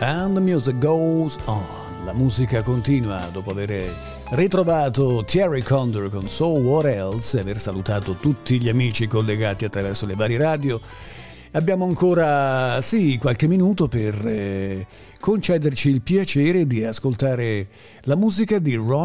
And the music goes on. La musica continua dopo aver ritrovato Thierry Condor con So What Else e aver salutato tutti gli amici collegati attraverso le varie radio. Abbiamo ancora, qualche minuto per concederci il piacere di ascoltare la musica di Ron